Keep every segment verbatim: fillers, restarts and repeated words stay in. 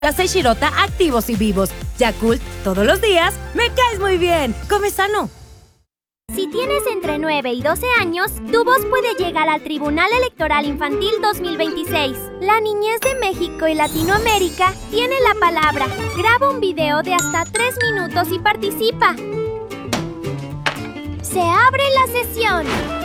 seis Shirota activos y vivos. Yakult, todos los días, me caes muy bien. Come sano. Si tienes entre nueve y doce años, tu voz puede llegar al Tribunal Electoral Infantil dos mil veintiséis. La niñez de México y Latinoamérica tiene la palabra. Graba un video de hasta tres minutos y participa. Se abre la sesión.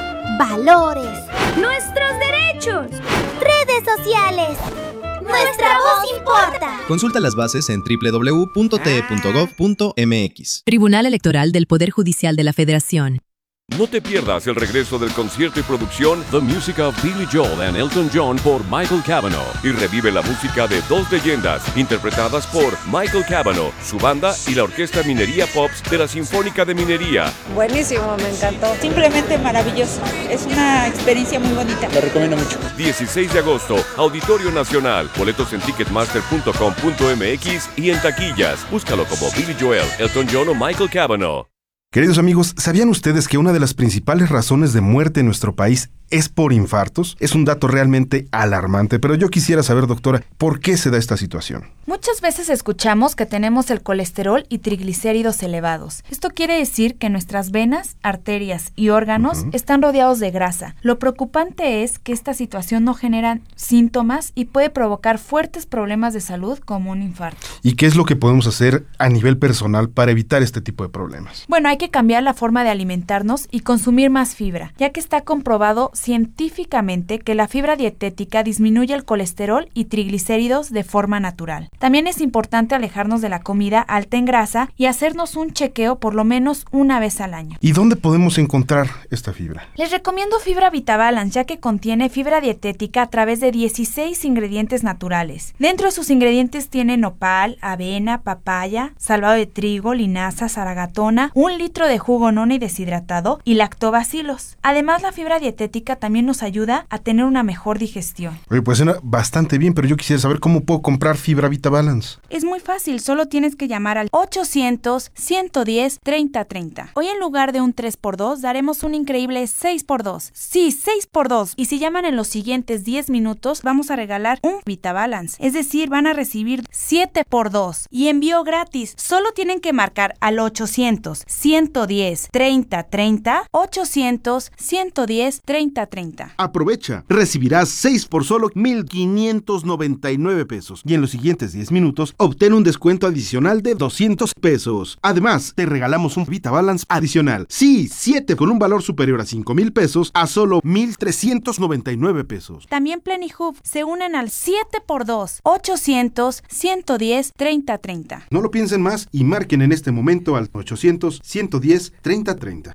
Valores. Nuestros derechos. Redes sociales. ¡Nuestra voz importa! Consulta las bases en doble u doble u doble u punto t e punto gov punto m x. Tribunal Electoral del Poder Judicial de la Federación. No te pierdas el regreso del concierto y producción The Music of Billy Joel and Elton John por Michael Cavanaugh y revive la música de dos leyendas interpretadas por Michael Cavanaugh, su banda y la Orquesta Minería Pops de la Sinfónica de Minería. Buenísimo, me encantó. Simplemente maravilloso. Es una experiencia muy bonita. Lo recomiendo mucho. dieciséis de agosto, Auditorio Nacional. Boletos en ticketmaster punto com punto m x y en taquillas. Búscalo como Billy Joel, Elton John o Michael Cavanaugh. Queridos amigos, ¿sabían ustedes que una de las principales razones de muerte en nuestro país es por infartos? Es un dato realmente alarmante, pero yo quisiera saber, doctora, ¿por qué se da esta situación? Muchas veces escuchamos que tenemos el colesterol y triglicéridos elevados. Esto quiere decir que nuestras venas, arterias y órganos uh-huh. están rodeados de grasa. Lo preocupante es que esta situación no genera síntomas y puede provocar fuertes problemas de salud como un infarto. ¿Y qué es lo que podemos hacer a nivel personal para evitar este tipo de problemas? Bueno, hay que cambiar la forma de alimentarnos y consumir más fibra, ya que está comprobado científicamente que la fibra dietética disminuye el colesterol y triglicéridos de forma natural. También es importante alejarnos de la comida alta en grasa y hacernos un chequeo por lo menos una vez al año. ¿Y dónde podemos encontrar esta fibra? Les recomiendo Fibra VitaBalance, ya que contiene fibra dietética a través de dieciséis ingredientes naturales. Dentro de sus ingredientes tiene nopal, avena, papaya, salvado de trigo, linaza, zaragatona, un litro de jugo noni deshidratado y lactobacilos. Además, la fibra dietética también nos ayuda a tener una mejor digestión. Oye, pues suena bastante bien, pero yo quisiera saber cómo puedo comprar Fibra VitaBalance. Es muy fácil, solo tienes que llamar al ochocientos, ciento diez, treinta treinta. Hoy en lugar de un tres por dos, daremos un increíble seis por dos. Sí, seis por dos. Y si llaman en los siguientes diez minutos, vamos a regalar un VitaBalance. Es decir, van a recibir siete por dos. Y envío gratis. Solo tienen que marcar al ochocientos, ciento diez, treinta treinta, ochocientos, ciento diez, treinta treinta. Aprovecha, recibirás seis por solo mil quinientos noventa y nueve pesos. Y en los siguientes diez minutos, obtén un descuento adicional de doscientos pesos. Además, te regalamos un VitaBalance adicional. Sí, siete con un valor superior a cinco mil pesos a solo mil trescientos noventa y nueve pesos. También Plenihub se unen al siete por dos, ochocientos, ciento diez, treinta treinta. No lo piensen más y marquen en este momento al ochocientos, ciento diez, treinta treinta.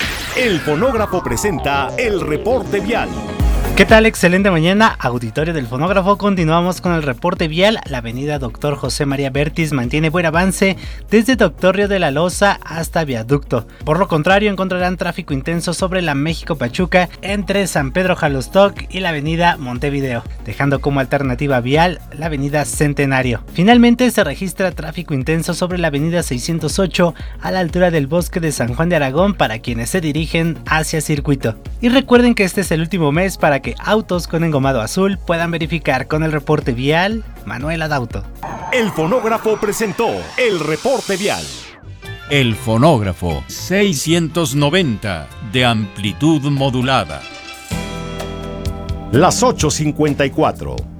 El Fonógrafo presenta el reporte vial. ¿Qué tal? Excelente mañana, auditorio del Fonógrafo. Continuamos con el reporte vial. La avenida Doctor José María Bertis mantiene buen avance desde Doctor Río de la Loza hasta Viaducto. Por lo contrario, encontrarán tráfico intenso sobre la México Pachuca entre San Pedro Jalostoc y la avenida Montevideo, dejando como alternativa vial la avenida Centenario. Finalmente, se registra tráfico intenso sobre la avenida seiscientos ocho a la altura del Bosque de San Juan de Aragón para quienes se dirigen hacia Circuito. Y recuerden que este es el último mes para que autos con engomado azul puedan verificar con el reporte vial Manuel Adauto. El Fonógrafo presentó el reporte vial. El Fonógrafo seiscientos noventa de amplitud modulada. Las ocho cincuenta y cuatro.